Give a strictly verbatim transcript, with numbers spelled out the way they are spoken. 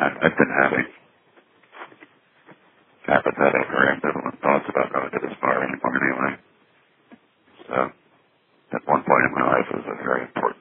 I've been having apathetic or ambivalent thoughts about going to this bar anymore anyway. So, at one point in my life, it was a very important